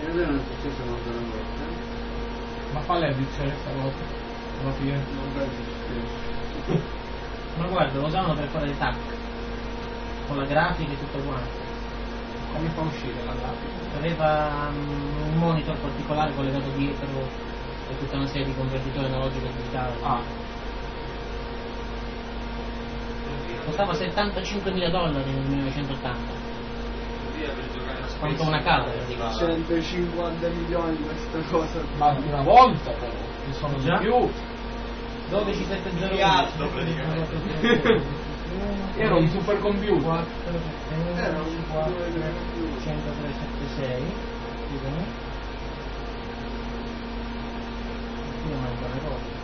non è successo una sola volta. Ma qual è il vizio questa volta? Alla fine? Non penso successo. Ma guarda, lo usavano per fare il tac. Con la grafica e tutto quanto. Come fa a uscire la grafica? Aveva un monitor particolare collegato dietro e tutta una serie di convertitori analogici e digitali. Ah. Costava $75.000 nel 1980. Quanto una casa, praticamente. 150 milioni questa cosa. Ma di una volta però, che sono Già? di più. 12701 miliardo praticamente. Era un supercomputer. 4 Era un 10376. Scusami. Qui manca una cosa.